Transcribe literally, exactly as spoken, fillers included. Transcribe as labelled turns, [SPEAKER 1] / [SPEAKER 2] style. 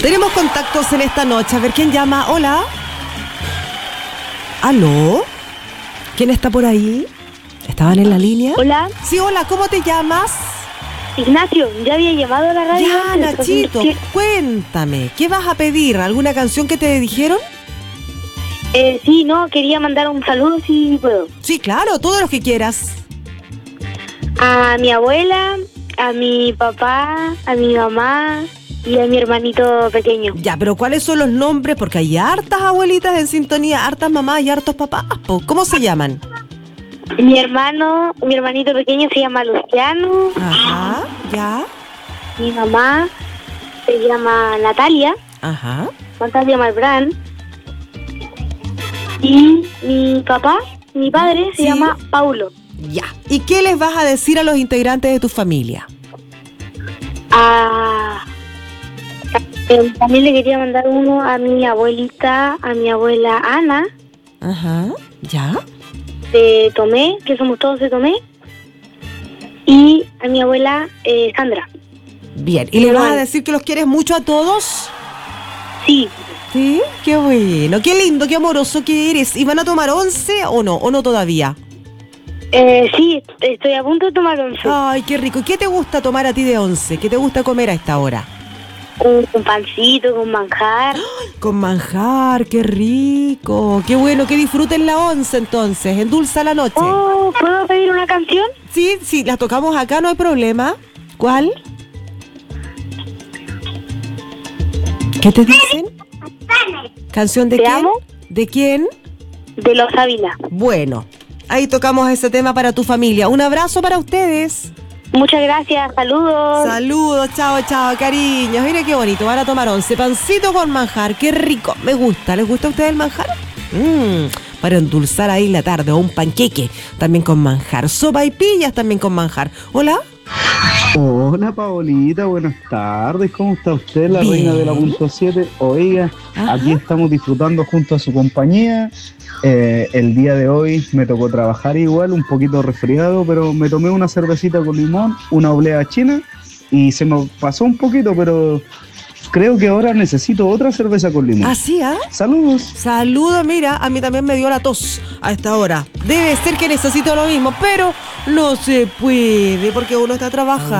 [SPEAKER 1] Tenemos contactos en esta noche. A ver quién llama. Hola. ¿Aló? ¿Quién está por ahí? ¿Estaban en la línea?
[SPEAKER 2] Hola.
[SPEAKER 1] Sí, hola. ¿Cómo te llamas?
[SPEAKER 2] Ignacio, ya había llamado a la radio.
[SPEAKER 1] Ya,
[SPEAKER 2] antes,
[SPEAKER 1] Nachito,
[SPEAKER 2] ¿sí?
[SPEAKER 1] cuéntame. ¿Qué vas a pedir? ¿Alguna canción que te dijeron?
[SPEAKER 2] Eh, sí, no, quería mandar un saludo si puedo.
[SPEAKER 1] Sí, claro, todo lo que quieras.
[SPEAKER 2] A mi abuela, a mi papá, a mi mamá y a mi hermanito pequeño.
[SPEAKER 1] Ya, pero ¿cuáles son los nombres? Porque hay hartas abuelitas en sintonía, hartas mamás y hartos papás. po. ¿Cómo se llaman?
[SPEAKER 2] Mi hermano, mi hermanito pequeño se llama Luciano.
[SPEAKER 1] Ajá, ya.
[SPEAKER 2] Mi mamá se llama Natalia.
[SPEAKER 1] Ajá.
[SPEAKER 2] Natalia Malbrán. Y mi papá, mi padre, se
[SPEAKER 1] Sí.
[SPEAKER 2] llama Paulo.
[SPEAKER 1] Ya. ¿Y qué les vas a decir a los integrantes de tu familia?
[SPEAKER 2] A... eh, también le quería mandar uno a mi abuelita, a mi abuela Ana,
[SPEAKER 1] Ajá, ya.
[SPEAKER 2] de Tomé, que somos todos de Tomé, y a mi abuela eh, Sandra.
[SPEAKER 1] Bien. ¿Y le vas a decir que los quieres mucho a todos?
[SPEAKER 2] Sí,
[SPEAKER 1] Sí, qué bueno, qué lindo, qué amoroso que eres. ¿Y van a tomar once o no? ¿O no todavía?
[SPEAKER 2] eh, sí, estoy a punto de tomar once.
[SPEAKER 1] Ay, qué rico. ¿Y qué te gusta tomar a ti de once? ¿Qué te gusta comer a esta hora?
[SPEAKER 2] Un, un pancito con manjar.
[SPEAKER 1] Con manjar, qué rico. Qué bueno que disfruten la once entonces. Endulza la noche.
[SPEAKER 2] Oh, ¿puedo pedir una canción?
[SPEAKER 1] Sí, sí, la tocamos acá, no hay problema. ¿Cuál? ¿Qué te dicen? ¿Canción de
[SPEAKER 2] Te
[SPEAKER 1] quién?
[SPEAKER 2] amo.
[SPEAKER 1] ¿De quién?
[SPEAKER 2] De los Ávila.
[SPEAKER 1] Bueno, ahí tocamos ese tema para tu familia. Un abrazo para ustedes.
[SPEAKER 2] Muchas gracias, saludos.
[SPEAKER 1] Saludos, chao, chao, cariños. Mire qué bonito, van a tomar once. Pancito con manjar, qué rico. Me gusta, ¿les gusta a ustedes el manjar? Mmm, para endulzar ahí la tarde. O un panqueque también con manjar. Sopa y pillas también con manjar. ¿Hola?
[SPEAKER 3] Hola Paolita, buenas tardes, ¿cómo está usted, la
[SPEAKER 1] Bien.
[SPEAKER 3] reina de la punto siete? Oiga,
[SPEAKER 1] Ajá.
[SPEAKER 3] aquí estamos disfrutando junto a su compañía. Eh, el día de hoy me tocó trabajar igual, un poquito resfriado, pero me tomé una cervecita con limón, una oblea china y se me pasó un poquito, pero creo que ahora necesito otra cerveza con limón.
[SPEAKER 1] ¿Así, ah?
[SPEAKER 3] Saludos.
[SPEAKER 1] Saludos, mira, a mí también me dio la tos a esta hora. Debe ser que necesito lo mismo, pero no se puede porque uno está trabajando.